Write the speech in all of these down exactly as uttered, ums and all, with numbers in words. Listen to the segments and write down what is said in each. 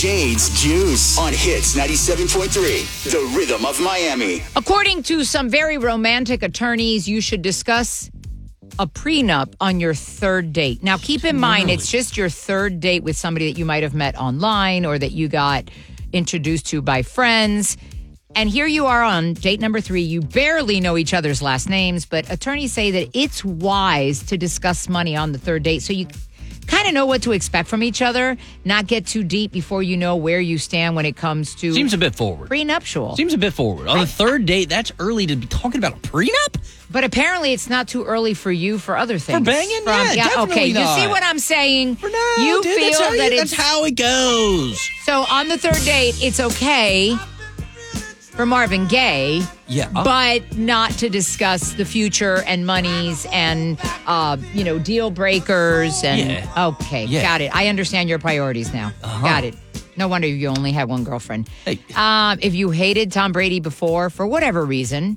Jade's Juice on Hits ninety-seven point three, the rhythm of Miami. According to some very romantic attorneys, you should discuss a prenup on your third date. Now, keep in mind, it's just your third date with somebody that you might have met online or that you got introduced to by friends. And here you are on date number three. You barely know each other's last names, but attorneys say that it's wise to discuss money on the third date so you kind of know what to expect from each other, not get too deep before you know where you stand when it comes to Seems a bit forward. prenuptial. Seems a bit forward. On the third date, that's early to be talking about a prenup? But apparently it's not too early for you for other things. For banging? Yeah, definitely okay. not. You see what I'm saying? For now, you dude, feel that's how, that you- it's... that's how it goes. So on the third date, it's okay for Marvin Gaye, Yeah. but not to discuss the future and monies and, uh, you know, deal breakers. And Yeah. Okay, Yeah. got it. I understand your priorities now. Uh-huh. Got it. No wonder you only had one girlfriend. Hey. Um, if you hated Tom Brady before, for whatever reason,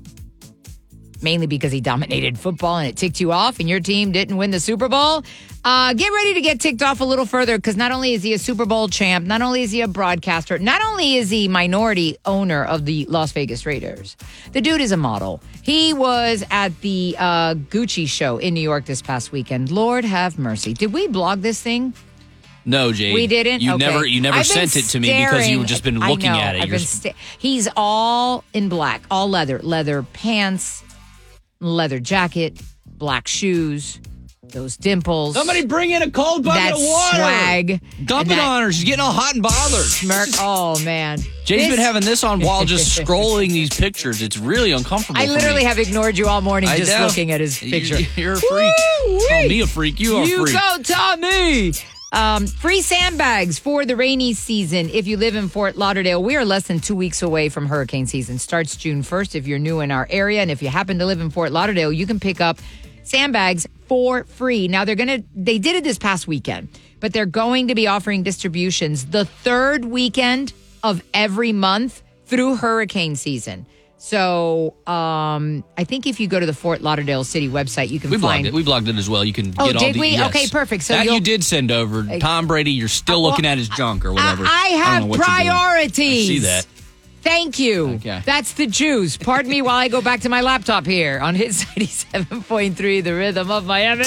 mainly because he dominated football and it ticked you off and your team didn't win the Super Bowl, uh, get ready to get ticked off a little further because not only is he a Super Bowl champ, not only is he a broadcaster, not only is he minority owner of the Las Vegas Raiders, the dude is a model. He was at the uh, Gucci show in New York this past weekend. Lord have mercy. Did we blog this thing? No, Jade. We didn't? You Okay. never you never I've been sent it to me because you've staring- just been I looking know, at it. I've You're been sta- he's all in black, all leather, leather pants, leather jacket, black shoes, those dimples. Somebody bring in a cold bucket that of water. swag. Dump and it that on her. She's getting all hot and bothered. Smirk. Oh, man. Jay's This- been having this on while just scrolling these pictures. It's really uncomfortable. I for literally me. have ignored you all morning I just know. looking at his You- picture. You're a freak. Woo-wee. Call me a freak. You are a You freak. go, Tommy. Um, free sandbags for the rainy season. If you live in Fort Lauderdale, we are less than two weeks away from hurricane season. Starts June first if you're new in our area. And if you happen to live in Fort Lauderdale, you can pick up sandbags for free. Now, they're going to, they did it this past weekend, but they're going to be offering distributions the third weekend of every month through hurricane season. So um, I think if you go to the Fort Lauderdale City website, you can We blogged find it. We blogged it as well. You can Oh, get all did the we? yes. Okay, perfect. So that you'll- you did send over. Tom Brady, you're still well, looking at his junk or whatever. I, I don't have know what you're doing. priorities. I see that. Thank you. Okay. That's the juice. Pardon me while I go back to my laptop here on Hits ninety-seven point three, the rhythm of Miami.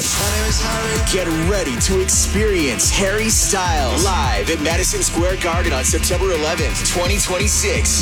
Get ready to experience Harry Styles live at Madison Square Garden on September eleventh, twenty twenty-six.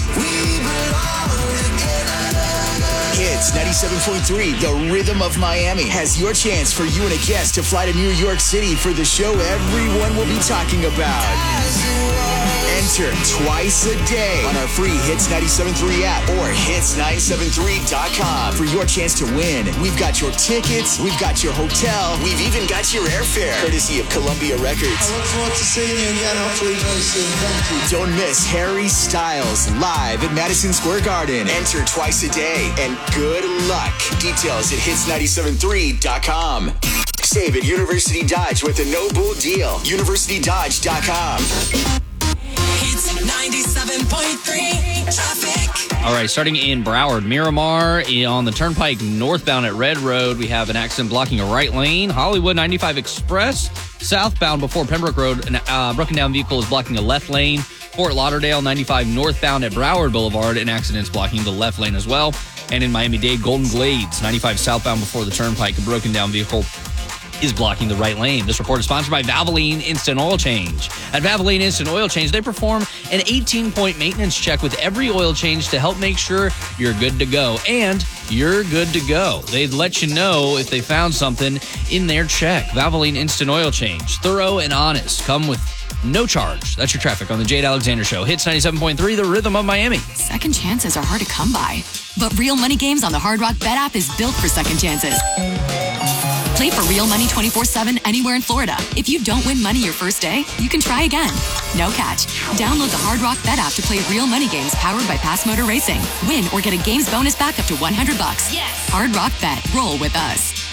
Hits ninety-seven point three, the rhythm of Miami, has your chance for you and a guest to fly to New York City for the show everyone will be talking about. Enter twice a day on our free Hits ninety-seven point three app or hits nine seven three dot com for your chance to win. We've got your tickets, we've got your hotel, we've even got your airfare, courtesy of Columbia Records. I look forward to seeing you again, hopefully very soon. Thank you. Don't miss Harry Styles live at Madison Square Garden. Enter twice a day and good luck. Details at hits nine seven three dot com. Save at University Dodge with a no bull deal. university dodge dot com. Hits ninety-seven point three traffic. All right, starting in Broward, Miramar on the Turnpike northbound at Red Road, we have an accident blocking a right lane. Hollywood ninety-five Express southbound before Pembroke Road, an uh, broken down vehicle is blocking a left lane. Fort Lauderdale ninety-five northbound at Broward Boulevard, an accident is blocking the left lane as well. And in Miami-Dade, Golden Glades ninety-five southbound before the Turnpike, a broken down vehicle is blocking the right lane. This report is sponsored by Valvoline Instant Oil Change. At Valvoline Instant Oil Change, they perform an eighteen-point maintenance check with every oil change to help make sure you're good to go. And you're good to go. They'd let you know if they found something in their check. Valvoline Instant Oil Change. Thorough and honest. Come with no charge. That's your traffic on the Jade Alexander Show. Hits ninety-seven point three, the rhythm of Miami. Second chances are hard to come by, but Real Money Games on the Hard Rock Bet app is built for second chances. Play for real money twenty-four seven anywhere in Florida. If you don't win money your first day, you can try again. No catch. Download the Hard Rock Bet app to play real money games powered by Pass Motor Racing. Win or get a games bonus back up to one hundred bucks. Yes. Hard Rock Bet. Roll with us.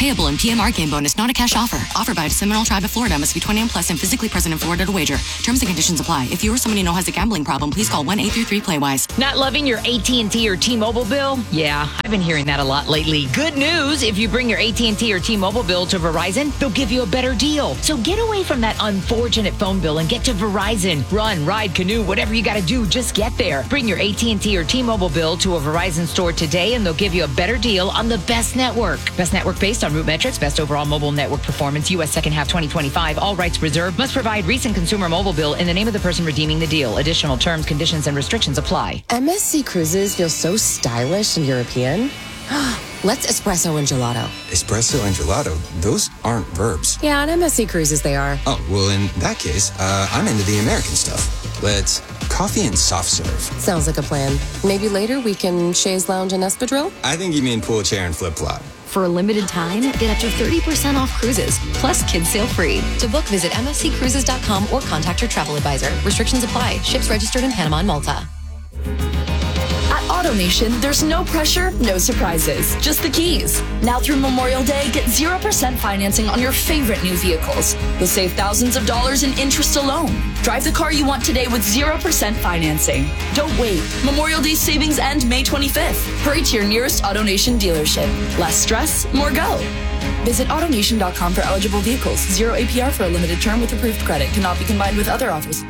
Payable in P M R game bonus, not a cash offer. Offered by the Seminole Tribe of Florida. Must be twenty-one plus and physically present in Florida to wager. Terms and conditions apply. If you or somebody you know has a gambling problem, please call one eight three three play wise. Not loving your A T and T or T-Mobile bill? Yeah, I've been hearing that a lot lately. Good news, if you bring your A T and T or T-Mobile bill to Verizon, they'll give you a better deal. So get away from that unfortunate phone bill and get to Verizon. Run, ride, canoe, whatever you got to do, just get there. Bring your A T and T or T-Mobile bill to a Verizon store today and they'll give you a better deal on the best network. Best network based on root metrics, best overall mobile network performance, U S second half twenty twenty-five, all rights reserved, must provide recent consumer mobile bill in the name of the person redeeming the deal. Additional terms, conditions, and restrictions apply. M S C Cruises feel so stylish and European. Let's espresso and gelato. Espresso and gelato? Those aren't verbs. Yeah, on M S C Cruises they are. Oh, well, in that case, uh, I'm into the American stuff. Let's coffee and soft serve. Sounds like a plan. Maybe later we can chaise lounge and espadrille? I think you mean pool chair and flip-flop. For a limited time, get up to thirty percent off cruises, plus kids sail free. To book, visit M S C cruises dot com or contact your travel advisor. Restrictions apply. Ships registered in Panama and Malta. At AutoNation, there's no pressure, no surprises, just the keys. Now through Memorial Day, get zero percent financing on your favorite new vehicles. You'll save thousands of dollars in interest alone. Drive the car you want today with zero percent financing. Don't wait. Memorial Day savings end May twenty-fifth. Hurry to your nearest AutoNation dealership. Less stress, more go. Visit AutoNation dot com for eligible vehicles. Zero A P R for a limited term with approved credit. Cannot be combined with other offers.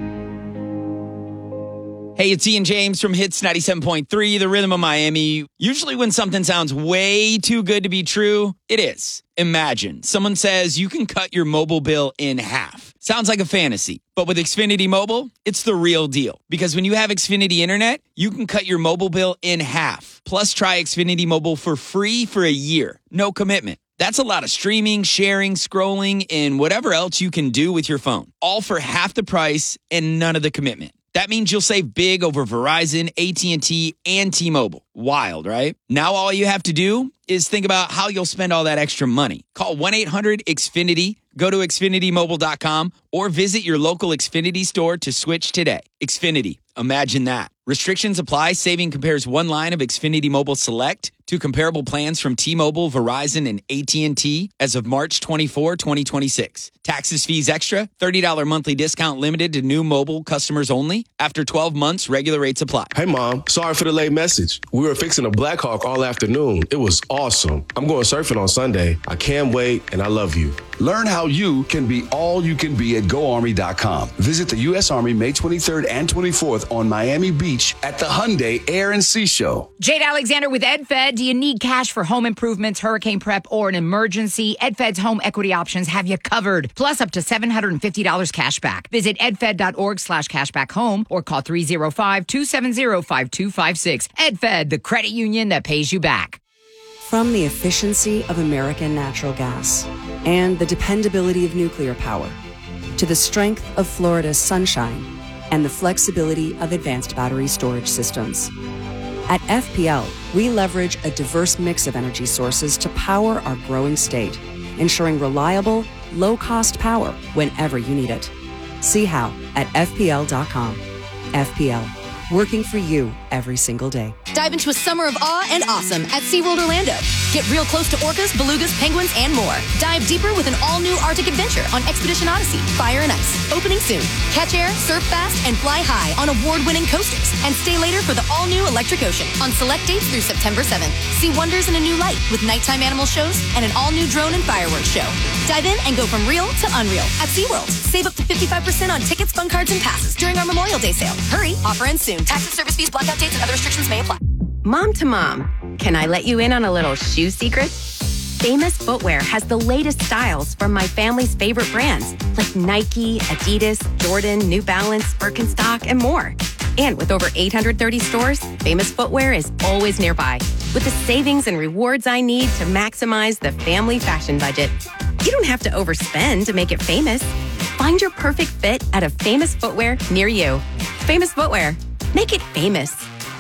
Hey, it's Ian James from Hits ninety-seven point three, The Rhythm of Miami. Usually when something sounds way too good to be true, it is. Imagine someone says you can cut your mobile bill in half. Sounds like a fantasy, but with Xfinity Mobile, it's the real deal. Because when you have Xfinity Internet, you can cut your mobile bill in half. Plus, try Xfinity Mobile for free for a year. No commitment. That's a lot of streaming, sharing, scrolling, and whatever else you can do with your phone. All for half the price and none of the commitment. That means you'll save big over Verizon, A T and T, and T-Mobile. Wild, right? Now all you have to do is think about how you'll spend all that extra money. Call one eight hundred X Finity, go to Xfinity Mobile dot com, or visit your local Xfinity store to switch today. Xfinity, imagine that. Restrictions apply. Saving compares one line of Xfinity Mobile Select to comparable plans from T-Mobile, Verizon, and A T and T as of March twenty-fourth, twenty twenty-six. Taxes, fees extra. thirty dollars monthly discount limited to new mobile customers only. After twelve months, regular rates apply. Hey, Mom. Sorry for the late message. We were fixing a Black Hawk all afternoon. It was awesome. I'm going surfing on Sunday. I can't wait, and I love you. Learn how you can be all you can be at go army dot com. Visit the U S Army May twenty-third and twenty-fourth on Miami Beach at the Hyundai Air and Sea Show. Jade Alexander with EdFed. Do you need cash for home improvements, hurricane prep, or an emergency? EdFed's home equity options have you covered. Plus up to seven hundred fifty dollars cash back. Visit edfed.org slash cashback home or call three oh five, two seven oh, five two five six. EdFed, the credit union that pays you back. From the efficiency of American natural gas and the dependability of nuclear power to the strength of Florida's sunshine and the flexibility of advanced battery storage systems. At F P L, we leverage a diverse mix of energy sources to power our growing state, ensuring reliable, low-cost power whenever you need it. See how at F P L dot com. F P L, working for you every single day. Dive into a summer of awe and awesome at SeaWorld Orlando. Get real close to orcas, belugas, penguins, and more. Dive deeper with an all-new Arctic adventure on Expedition Odyssey, Fire and Ice. Opening soon. Catch air, surf fast, and fly high on award-winning coasters. And stay later for the all-new Electric Ocean on select dates through September seventh. See wonders in a new light with nighttime animal shows and an all-new drone and fireworks show. Dive in and go from real to unreal at SeaWorld. Save up to fifty-five percent on tickets, fun cards, and passes during our Memorial Day sale. Hurry, offer ends soon. Taxes, service fees, blackout dates, and other restrictions may apply. Mom to mom, can I let you in on a little shoe secret? Famous Footwear has the latest styles from my family's favorite brands like Nike, Adidas, Jordan, New Balance, Birkenstock, and more. And with over eight hundred thirty stores, Famous Footwear is always nearby with the savings and rewards I need to maximize the family fashion budget. You don't have to overspend to make it famous. Find your perfect fit at a Famous Footwear near you. Famous Footwear. Make it famous.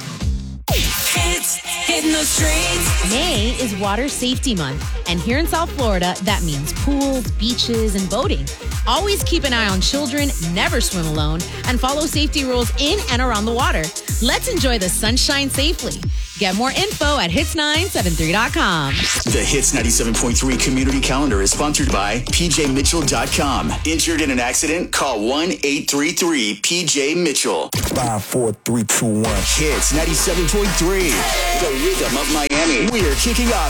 It's hitting the streets. May is Water Safety Month, and here in South Florida, that means pools, beaches, and boating. Always keep an eye on children, never swim alone, and follow safety rules in and around the water. Let's enjoy the sunshine safely. Get more info at hits nine seven three dot com. The Hits ninety-seven point three Community Calendar is sponsored by P J Mitchell dot com. Injured in an accident? Call one eight three three P J Mitchell. Five, four, three, two, one. Hits ninety-seven point three. The Rhythm of Miami. We are kicking off